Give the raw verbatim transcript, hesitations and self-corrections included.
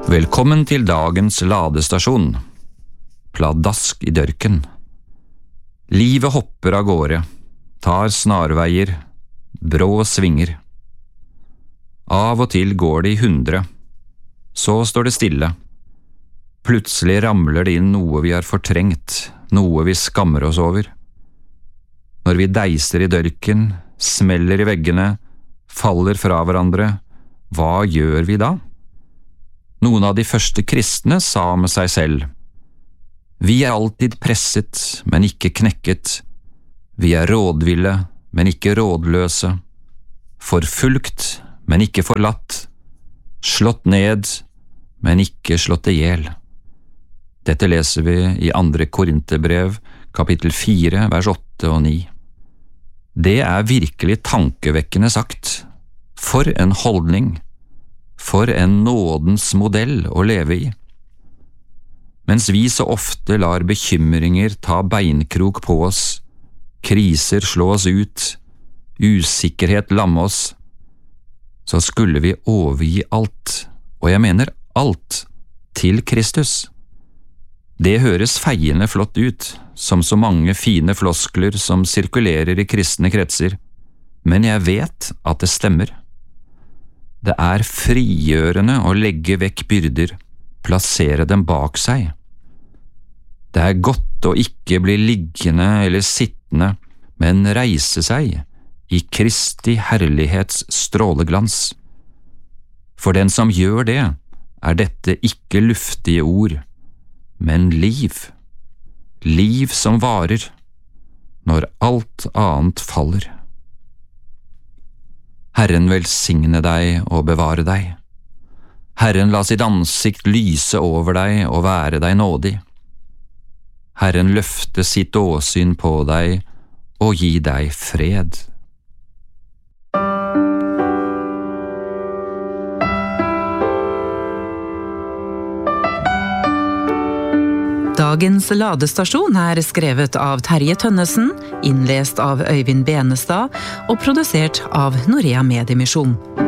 Velkommen til dagens ladestasjon. Pladask i dørken. Livet hopper av gårde, tar snarveier, brå svinger. Av og til går det i hundre, så står det stille. Plutselig ramler det inn noe vi har fortrengt, noe vi skammer oss over. Når vi deiser i dørken, smeller i veggene, faller fra hverandre, hva gjør vi da? Noen av de første kristne sa med seg selv: Vi er alltid presset, men ikke knekket. Vi er rådville, men ikke rådløse. Forfulgt, men ikke forlatt. Slått ned, men ikke slått ihjel. Dette leser vi i andre Korinterbrev, kapittel fire, vers åtte og ni. Det er virkelig tankevekkende sagt. For en holdning! For en nådens modell å leve i. Mens vi så ofte lar bekymringer ta beinkrok på oss, kriser slå oss ut, usikkerhet lamme oss, så skulle vi overgi alt, og jeg mener alt, til Kristus. Det høres feiende flott ut, som så mange fine floskler som sirkulerer i kristne kretser, men jeg vet at det stemmer. Det er frigjørende å legge vekk byrder, plassere dem bak seg. Det er godt å ikke bli liggende eller sittende, men reise seg i Kristi herlighets stråleglans. For den som gjør det, er dette ikke luftige ord, men liv. Liv som varer, når alt annet faller. Herren velsigne deg og bevare deg. Herren la sitt ansikt lyse over deg og være deg nådig. Herren løfte sitt åsyn på deg og gi deg fred. Dagens ladestasjon er skrevet av Terje Tønnesen, innlest av Øyvind Benestad og produsert av Norea Mediemisjon.